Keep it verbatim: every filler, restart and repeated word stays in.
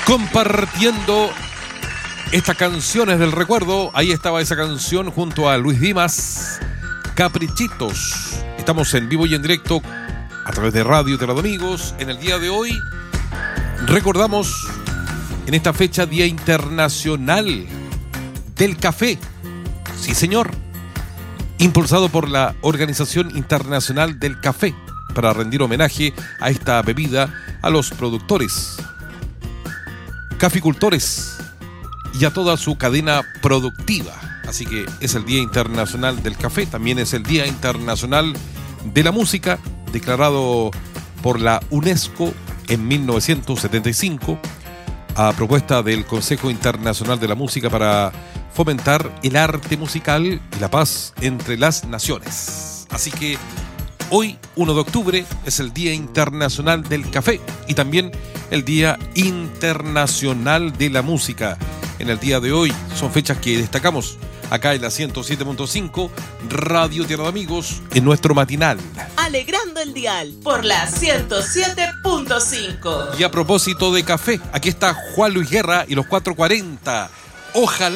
compartiendo estas canciones del recuerdo. Ahí estaba esa canción junto a Luis Dimas, Caprichitos. Estamos en vivo y en directo a través de Radio Tierra de Amigos. En el día de hoy recordamos en esta fecha Día Internacional del Café. Sí, señor. Impulsado por la Organización Internacional del Café para rendir homenaje a esta bebida, a los productores, caficultores y a toda su cadena productiva. Así que es el Día Internacional del Café, también es el Día Internacional de la Música, declarado por la UNESCO en mil novecientos setenta y cinco, a propuesta del Consejo Internacional de la Música para fomentar el arte musical y la paz entre las naciones. Así que hoy, uno de octubre, es el Día Internacional del Café y también el Día Internacional de la Música. En el día de hoy son fechas que destacamos acá en la ciento siete punto cinco Radio Tierra de Amigos en nuestro matinal. Alegrando el dial por la ciento siete punto cinco. Y a propósito de café, aquí está Juan Luis Guerra y los cuatrocientos cuarenta. Ojalá